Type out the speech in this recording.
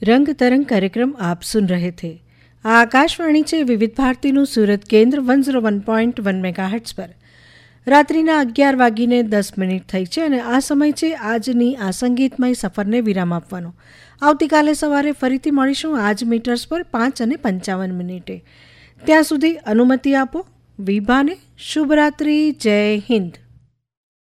रंग तरंग कार्यक्रम आप सुन रहे थे। આ આકાશવાણી છે વિવિધ ભારતીનું સુરત કેન્દ્ર 101.1 મેગાહર્ટ્ઝ પર। રાત્રિના 11:10 થઈ છે અને આ સમય છે આજની આ સંગીતમય સફરને વિરામ આપવાનો। આવતીકાલે સવારે ફરીથી મળીશું આ જ મીટર્સ પર 5:55। ત્યાં સુધી અનુમતિ આપો વિભાને। શુભરાત્રિ, જય હિન્દ।